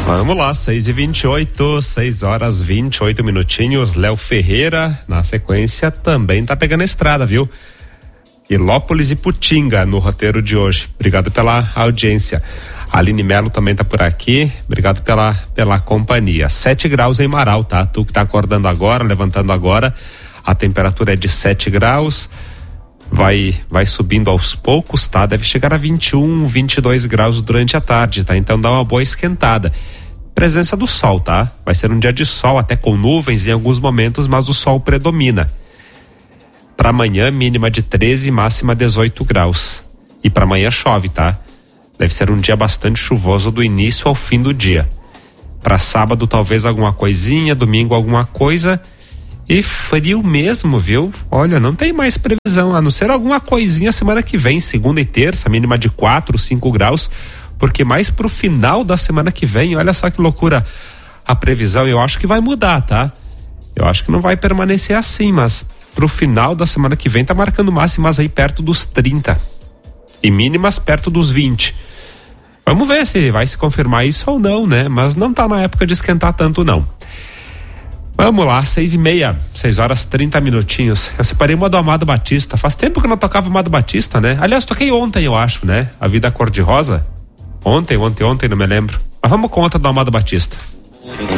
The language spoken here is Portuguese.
Vamos lá, 6h28, 6h28. Léo Ferreira, na sequência, também tá pegando a estrada, viu? Ilópolis e Putinga no roteiro de hoje. Obrigado pela audiência. A Aline Melo também tá por aqui. Obrigado pela companhia. 7 graus em Marau, tá? Tu que tá acordando agora, levantando agora. A temperatura é de 7 graus. Vai subindo aos poucos, tá? Deve chegar a 21, 22 graus durante a tarde, tá? Então dá uma boa esquentada. Presença do sol, tá? Vai ser um dia de sol, até com nuvens em alguns momentos, mas o sol predomina. Para amanhã, mínima de 13, máxima 18 graus. E para amanhã chove, tá? Deve ser um dia bastante chuvoso do início ao fim do dia. Para sábado, talvez alguma coisinha, domingo alguma coisa. E frio mesmo, viu? Olha, não tem mais previsão, a não ser alguma coisinha semana que vem, segunda e terça, mínima de 4, 5 graus, porque mais pro final da semana que vem, olha só que loucura, a previsão eu acho que vai mudar, tá? Eu acho que não vai permanecer assim, mas pro final da semana que vem tá marcando máximas aí perto dos 30 e mínimas perto dos 20. Vamos ver se vai se confirmar isso ou não, né? Mas não tá na época de esquentar tanto, não. Vamos lá, 6h30, 6h30. Eu separei uma do Amado Batista. Faz tempo que eu não tocava o Amado Batista, né? Aliás, toquei ontem, eu acho, né? A Vida Cor-de-Rosa. Ontem, não me lembro. Mas vamos com outra do Amado Batista.